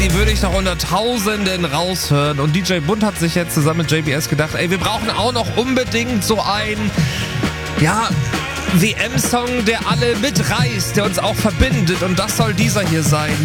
die würde ich noch unter Tausenden raushören. Und DJ Bund hat sich jetzt zusammen mit JBS gedacht, ey, wir brauchen auch noch unbedingt so ein, ja, WM-Song, der alle mitreißt, der uns auch verbindet. Und das soll dieser hier sein.